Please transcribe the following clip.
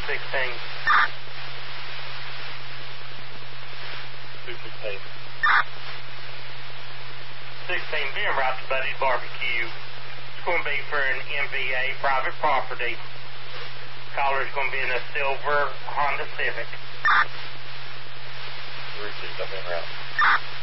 216. 216. 16, being right to Buddy's Barbecue. It's going to be for an MVA private property. Caller's going to be in a silver Honda Civic. Received, I'm in route.